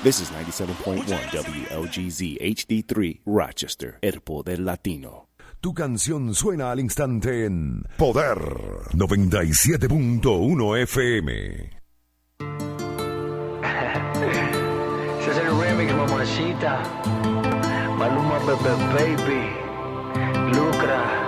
This is 97.1 WLGZ HD3 Rochester, El Poder Latino. Tu canción suena al instante en Poder 97.1 FM. Ese es el remix, mamacita. Maluma, Baby, Lucra.